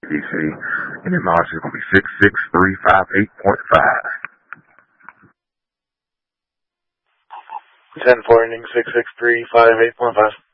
DC, and the knowledge is going to be 66358.5. 10-4 ending 66358.5.